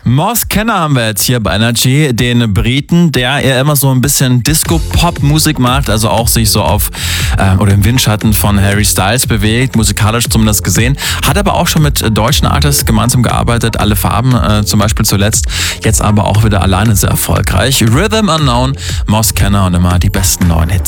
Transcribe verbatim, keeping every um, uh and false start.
Moss Kenner haben wir jetzt hier bei Energy, den Briten, der eher immer so ein bisschen Disco-Pop-Musik macht, also auch sich so auf äh, oder im Windschatten von Harry Styles bewegt, musikalisch zumindest gesehen. Hat aber auch schon mit deutschen Artists gemeinsam gearbeitet, Alle Farben äh, zum Beispiel zuletzt, jetzt aber auch wieder alleine sehr erfolgreich. Rhythm Unknown, Moss Kenner und immer die besten neuen Hits.